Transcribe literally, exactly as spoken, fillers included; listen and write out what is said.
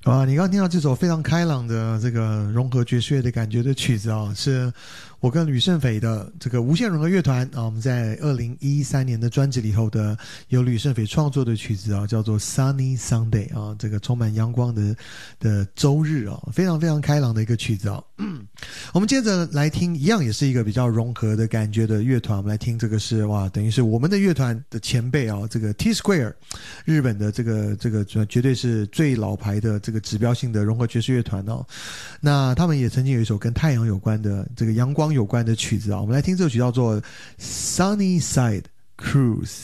啊，你刚刚听到这首非常开朗的这个融合爵士乐的感觉的曲子啊，是我跟吕胜斐的这个无限融合乐团啊，我们在二零一三年的专辑里头的由吕胜斐创作的曲子啊，叫做 Sunny Sunday 啊，这个充满阳光的的周日啊，非常非常开朗的一个曲子啊。嗯，我们接着来听，一样也是一个比较融合的感觉的乐团，我们来听这个是哇，等于是我们的乐团的前辈啊，这个 T Square 日本的这个这个绝对是最老牌的这个指标性的融合爵士乐团哦。那他们也曾经有一首跟太阳有关的这个阳光有关的曲子啊，我们来听这首曲叫做 Sunny Side Cruise。